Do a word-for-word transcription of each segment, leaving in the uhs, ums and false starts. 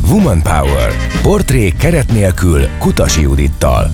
Woman Power. Portrék keret nélkül Kutasi Judittal.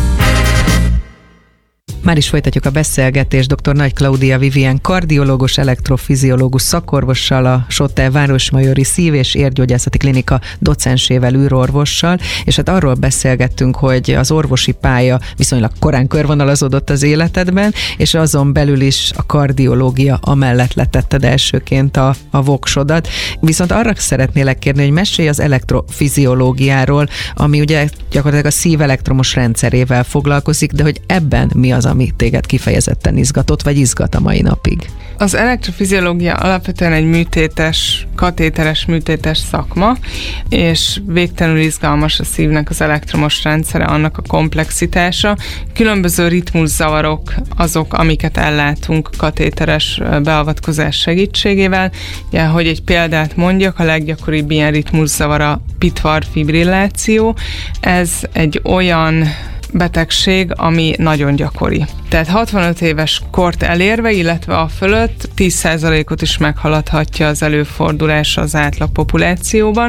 Már is folytatjuk a beszélgetést dr. Nagy Klaudia Vivien kardiológus, elektrofiziológus szakorvossal, a Sotte Városmajori Szív- és Érgyógyászati Klinika docensével, űrorvossal, és hát arról beszélgettünk, hogy az orvosi pálya viszonylag korán körvonalazódott az életedben, és azon belül is a kardiológia amellett letetted elsőként a, a voksodat. Viszont arra szeretnélek kérni, hogy mesélj az elektrofiziológiáról, ami ugye gyakorlatilag a szív elektromos rendszerével foglalkozik, de hogy ebben mi az, ami téged kifejezetten izgatott, vagy izgat a mai napig? Az elektrofiziológia alapvetően egy műtétes, katéteres műtétes szakma, és végtelenül izgalmas a szívnek az elektromos rendszere, annak a komplexitása. Különböző ritmuszavarok azok, amiket ellátunk katéteres beavatkozás segítségével. Ugye, hogy egy példát mondjak, a leggyakoribb ilyen ritmuszavar a pitvar fibrilláció. Ez egy olyan betegség, ami nagyon gyakori. Tehát hatvanöt éves kort elérve, illetve a fölött tíz százalékot is meghaladhatja az előfordulás az átlag populációban,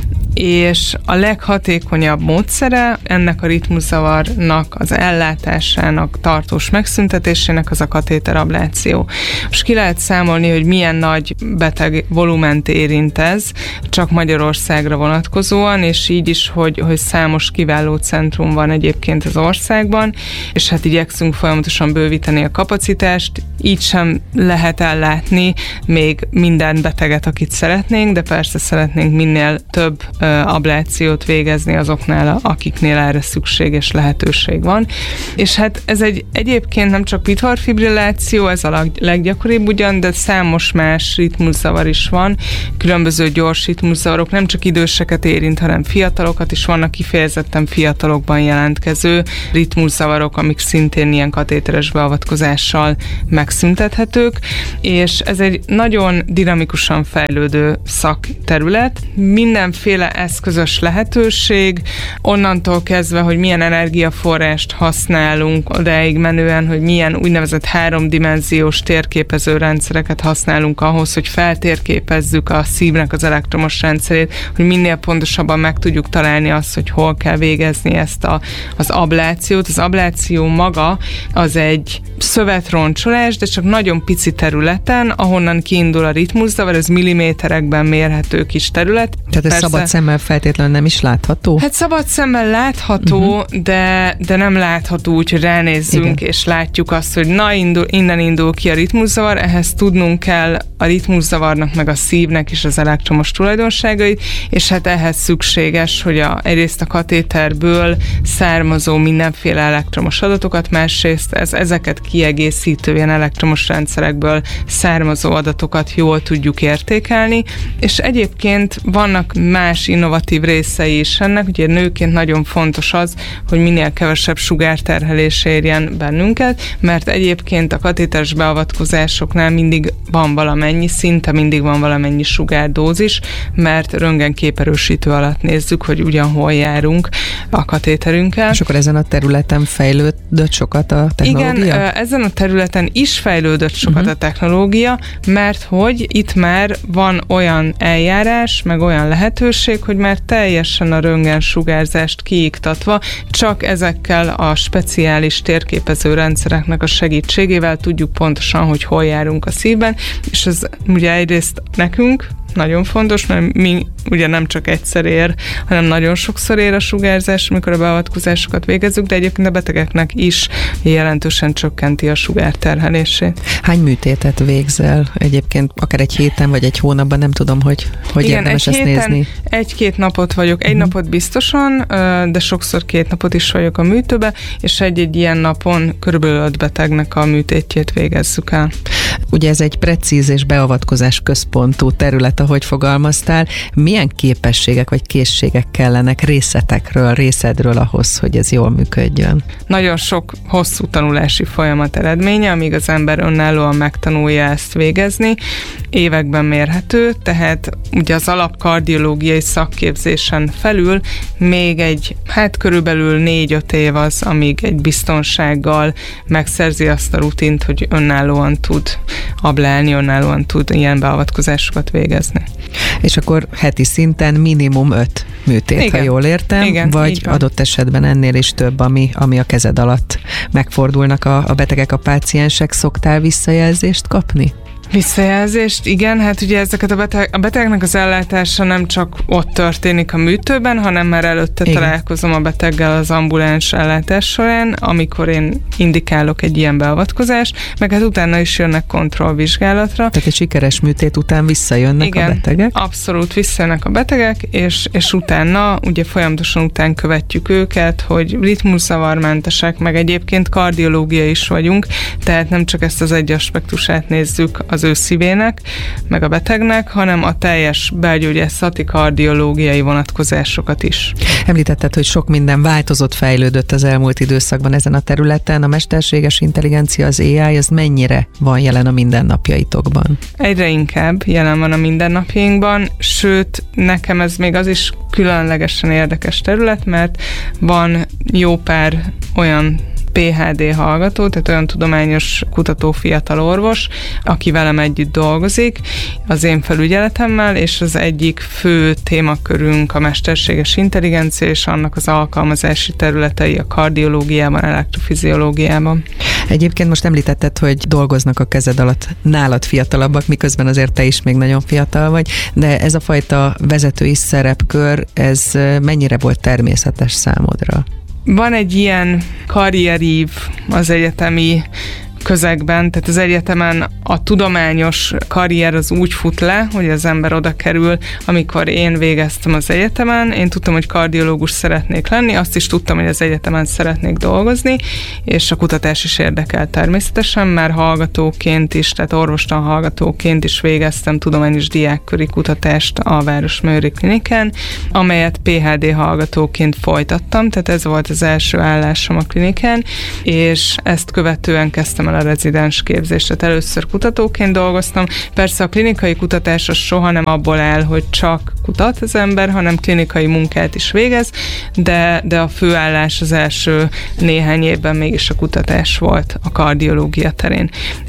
és a leghatékonyabb módszere ennek a ritmuszavarnak az ellátásának, tartós megszüntetésének az a katéterabláció. Most ki lehet számolni, hogy milyen nagy beteg volument érint ez, csak Magyarországra vonatkozóan, és így is, hogy, hogy számos kiváló centrum van egyébként az országban, és hát igyekszünk folyamatosan bővíteni a kapacitást, így sem lehet ellátni még minden beteget, akit szeretnénk, de persze szeretnénk minél több ö, ablációt végezni azoknál, akiknél erre szükség és lehetőség van. És hát ez egy egyébként nem csak pitvarfibrilláció, ez a leggyakoribb ugyan, de számos más ritmuszavar is van, különböző gyors ritmuszavarok, nem csak időseket érint, hanem fiatalokat is, vannak kifejezetten fiatalokban jelentkező ritmuszavarok, amik szintén ilyen katéteres beavatkozással megszüntethetők, és ez egy nagyon dinamikusan fejlődő szakterület. Mindenféle eszközös lehetőség, onnantól kezdve, hogy milyen energiaforrást használunk, odáig menően, hogy milyen úgynevezett háromdimenziós térképező rendszereket használunk ahhoz, hogy feltérképezzük a szívnek az elektromos rendszerét, hogy minél pontosabban meg tudjuk találni azt, hogy hol kell végezni ezt a, az ablációt. Az abláció maga az egy szövetroncsolás, de csak nagyon pici területen, ahonnan kiindul a ritmuszavar, ez milliméterekben mérhető kis terület. Tehát ez szabad szemmel feltétlenül nem is látható? Hát szabad szemmel látható, uh-huh. de, de nem látható úgy, hogy ránézzünk, igen, és látjuk azt, hogy na, indul, innen indul ki a ritmuszavar, ehhez tudnunk kell a ritmuszavarnak, meg a szívnek is az elektromos tulajdonságait, és hát ehhez szükséges, hogy a, egyrészt a katéterből származó mindenféle elektromos adatokat, másrészt ez, ezeket kiegészítő ilyen elektromos rendszerekből származó adatokat jól tudjuk értékelni, és egyébként vannak más innovatív részei is ennek, ugye nőként nagyon fontos az, hogy minél kevesebb sugárterhelés érjen bennünket, mert egyébként a katéteres beavatkozásoknál mindig van valamennyi, szinte mindig van valamennyi sugárdózis, mert röntgenképerősítő alatt nézzük, hogy ugyanhol járunk a katéterünkkel. És akkor ezen a területen fejlődött sokat a technológia? Igen, ezen a területen is fejlődött sokat uh-huh. a technológia, mert hogy itt már van olyan eljárás, meg olyan lehetőség, hogy már teljesen a röntgensugárzást kiiktatva, csak ezekkel a speciális térképező rendszereknek a segítségével tudjuk pontosan, hogy hol járunk a szívben, és ez ugye egyrészt nekünk nagyon fontos, mert mi ugye nem csak egyszer ér, hanem nagyon sokszor ér a sugárzás, amikor a beavatkozásokat végezzük, de egyébként a betegeknek is jelentősen csökkenti a sugárterhelését. Hány műtétet végzel egyébként, akár egy héten vagy egy hónapban, nem tudom, hogy, hogy igen, érdemes egy ezt héten nézni? Egy-két napot vagyok, egy uh-huh. napot biztosan, de sokszor két napot is vagyok a műtőbe, és egy-egy ilyen napon körülbelül öt betegnek a műtétjét végezzük el. Ugye ez egy precíz és beavatkozás központú terület, ahogy fogalmaztál. Milyen képességek vagy készségek kellenek részletekről, részedről ahhoz, hogy ez jól működjön? Nagyon sok hosszú tanulási folyamat eredménye, amíg az ember önállóan megtanulja ezt végezni. Években mérhető, tehát ugye az alapkardiológiai szakképzésen felül még egy, hát körülbelül négy-öt év az, amíg egy biztonsággal megszerzi azt a rutint, hogy önállóan tud ablálni, önállóan tud ilyen beavatkozásokat végezni. És akkor heti szinten minimum öt műtét, Igen. ha jól értem, Igen, vagy adott esetben ennél is több, ami, ami a kezed alatt megfordulnak a, a betegek, a páciensek. Szoktál visszajelzést kapni? Visszajelzést, igen, hát ugye ezeket a, beteg, a betegnek az ellátása nem csak ott történik a műtőben, hanem már előtte igen. találkozom a beteggel az ambuláns ellátás során, amikor én indikálok egy ilyen beavatkozást, meg hát utána is jönnek kontrollvizsgálatra. Tehát egy sikeres műtét után visszajönnek igen, a betegek? Abszolút visszajönnek a betegek, és, és utána ugye folyamatosan után követjük őket, hogy ritmuszavarmentesek, meg egyébként kardiológia is vagyunk, tehát nem csak ezt az egy aspektusát nézzük az ő szívének, meg a betegnek, hanem a teljes belgyógyászati kardiológiai vonatkozásokat is. Említetted, hogy sok minden változott, fejlődött az elmúlt időszakban ezen a területen. A mesterséges intelligencia, az á i, az mennyire van jelen a mindennapjaitokban? Egyre inkább jelen van a mindennapjainkban, sőt, nekem ez még az is különlegesen érdekes terület, mert van jó pár olyan pé há dé hallgató, tehát olyan tudományos kutató fiatal orvos, aki velem együtt dolgozik, az én felügyeletemmel, és az egyik fő témakörünk a mesterséges intelligencia, és annak az alkalmazási területei a kardiológiában, elektrofiziológiában. Egyébként most említetted, hogy dolgoznak a kezed alatt nálad fiatalabbak, miközben azért te is még nagyon fiatal vagy, de ez a fajta vezetői szerepkör, ez mennyire volt természetes számodra? Van egy ilyen karrierív az egyetemi közegben, tehát az egyetemen a tudományos karrier az úgy fut le, hogy az ember oda kerül, amikor én végeztem az egyetemen, én tudtam, hogy kardiológus szeretnék lenni, azt is tudtam, hogy az egyetemen szeretnék dolgozni, és a kutatás is érdekel természetesen, már hallgatóként is, tehát orvostan hallgatóként is végeztem tudományos diákköri kutatást a Városmajori Klinikán, amelyet pé há dé hallgatóként folytattam, tehát ez volt az első állásom a klinikán, és ezt követően kezdtem el a rezidens képzést, tehát először kutatóként dolgoztam. Persze a klinikai kutatás az soha nem abból áll, hogy csak kutat az ember, hanem klinikai munkát is végez, de, de a főállás az első néhány évben mégis a kutatás volt a kardiológia terén.